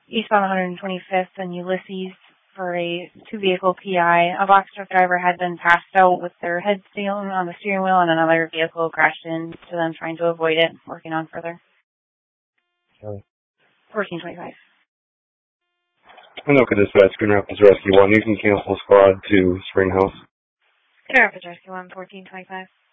eastbound 125th and Ulysses for a two-vehicle PI. A box truck driver had been passed out with their heads down on the steering wheel, and another vehicle crashed into them trying to avoid it. Working on further. Sorry. 1425. And okay, dispatch, Grand Rapids Rescue 1. You can cancel squad to Springhouse. Grand Rapids Rescue 1, 1425.